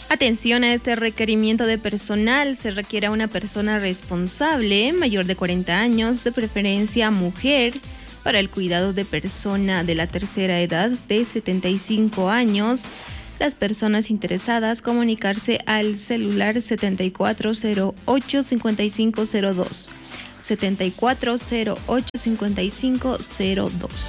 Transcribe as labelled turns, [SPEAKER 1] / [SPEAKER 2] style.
[SPEAKER 1] Atención a este requerimiento de personal. Se requiere a una persona responsable, mayor de 40 años, de preferencia mujer, para el cuidado de persona de la tercera edad de 75 años. Las personas interesadas comunicarse al celular 7408-5502. 7408-5502.